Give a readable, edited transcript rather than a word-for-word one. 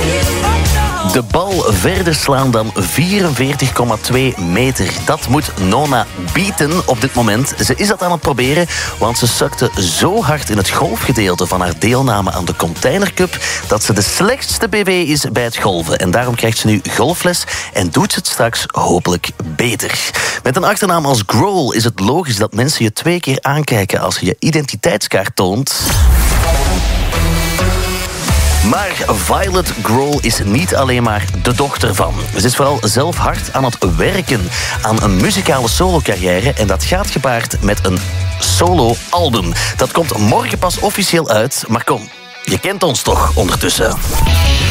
De bal verder slaan dan 44,2 meter. Dat moet Nona bieten op dit moment. Ze is dat aan het proberen, want ze sukte zo hard in het golfgedeelte van haar deelname aan de Container Cup dat ze de slechtste BV is bij het golven. En daarom krijgt ze nu golfles en doet ze het straks hopelijk beter. Met een achternaam als Grohl is het logisch dat mensen je 2 keer aankijken als je je identiteitskaart toont. Maar Violet Grohl is niet alleen maar de dochter van. Ze is vooral zelf hard aan het werken aan een muzikale solocarrière en dat gaat gepaard met een solo-album. Dat komt morgen pas officieel uit, maar kom, je kent ons toch ondertussen.